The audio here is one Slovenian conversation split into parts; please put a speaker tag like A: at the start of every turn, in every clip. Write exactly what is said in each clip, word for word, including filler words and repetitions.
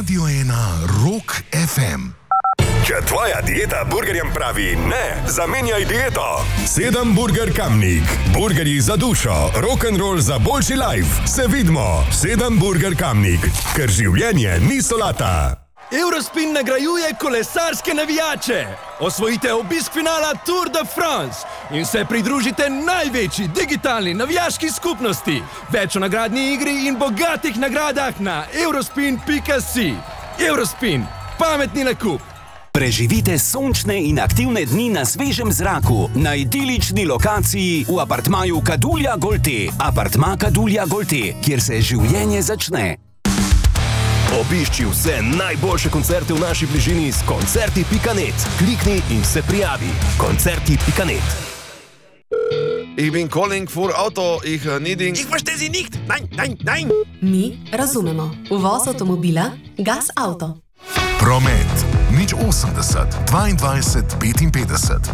A: Radio ena Rock ef em.
B: Če tvoja dieta burgerjem pravi ne, zamenjaj dieto. Sedem Burger Kamnik. Burgerji za dušo, rock'n'roll za boljši life. Se vidimo. Sedem Burger Kamnik. Ker življenje ni solata.
C: Eurospin nagrajuje kolesarske navijače. Osvojite obisk finala Tour de France in se pridružite največji digitalni navijaški skupnosti. Več o nagradni igri in bogatih nagradah na eurospin pika si. Eurospin. Pametni nakup.
D: Preživite sončne in aktivne dni na svežem zraku, na idilični lokaciji v apartmaju Kadulja Golte. Apartma Kadulja Golte, kjer se življenje začne.
B: Obišči vse najboljše koncerte v naši bližini s koncerti pika net. Klikni in se prijavi. koncerti pika net.
E: Ich bin calling for Auto, ich needing...
F: Ich verstehe Sie nicht! Nein, nein, nein!
G: Mi razumemo. Uvoz avtomobila Gas Auto.
A: Promet. Nič osemdeset, dvaindvajset, petinpetdeset.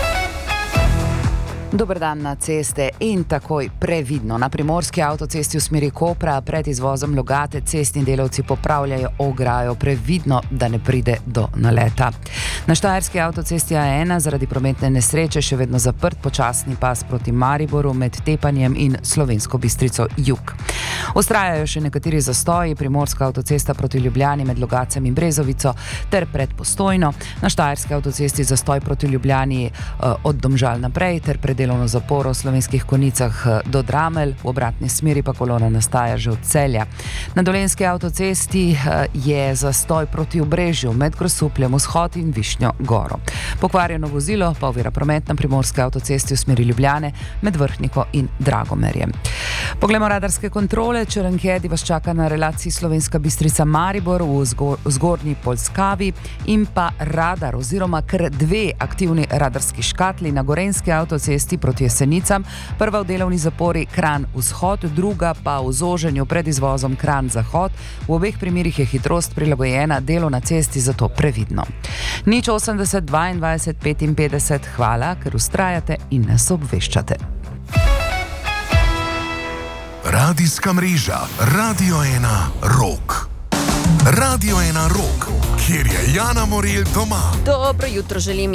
H: Dober dan na ceste in takoj previdno. Na primorski avtocesti v smeri Kopra pred izvozom Logate cestni delavci popravljajo ograjo, previdno, da ne pride do naleta. Na štajerski avtocesti A ena zaradi prometne nesreče še vedno zaprt počasni pas proti Mariboru med Tepanjem in Slovensko Bistrico jug. Ostrajajo še nekateri zastoji, primorska avtocesta proti Ljubljani med Logacem in Brezovico ter pred Postojno. Na štajerski avtocesti zastoj proti Ljubljani uh, od Domžal naprej ter pred delovno zaporo v Slovenskih Konjicah do Dramelj, v obratni smeri pa kolona nastaja že od Celja. Na dolenjski avtocesti je zastoj proti Obrežju med Grosupljem, Vzhod in Višnjo Goro. Pokvarjeno vozilo pa ovira promet na primorski avtocesti v smeri Ljubljane med Vrhniko in Dragomerjem. Poglejmo radarske kontrole. Črnkedi vas čaka na relaciji Slovenska Bistrica Maribor v zgor- zgornji Polskavi in pa radar oziroma kar dve aktivni radarski škatli na gorenjski avtocesti proti Jesenicam, prva v delovni zapori Kranj vzhod, druga pa v zoženju pred izvozom Kranj zahod. V obeh primerih je hitrost prilagojena delu na cesti, zato previdno. Nič osemdeset, dvaindvajset, petinpetdeset, hvala, ker vztrajate in nas obveščate.
A: Radijska mreža Radio ena Rock. Radio ena Rock, kjer je Jana Morel doma.
I: Dobro jutro želim.